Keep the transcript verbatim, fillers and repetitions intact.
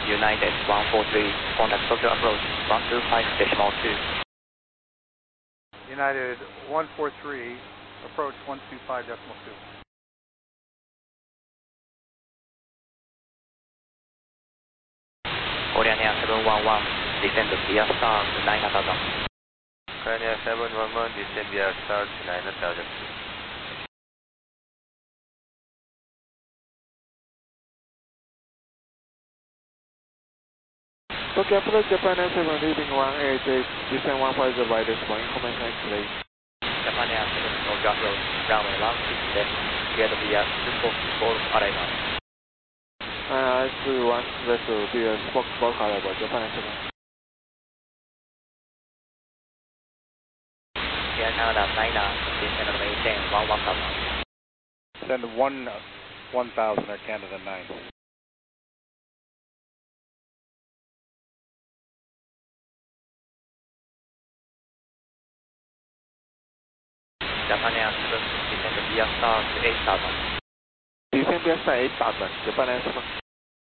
United one four three, contact Tokyo approach one two five decimal two. United one four three, approach one two five decimal two. Koreania seven one one, descend via star to nine thousand. Koreania seven one one, descend via star to nine thousand. Tokyo approach Japan Air seven leaving one eight eight, descend one five zero by decimal, information X-ray. Japan Air seven Tokyo approach, runway one six left, cleared via Spoke Golf arrival. Uh, S one left via Spoke Golf arrival, Japan Air seven. Air Canada niner, descend and maintain one one thousand. Send one one thousand at Canada nine. Japan Air seven, descend via star to eight thousand. Descend via star eight thousand, Japan Air seven.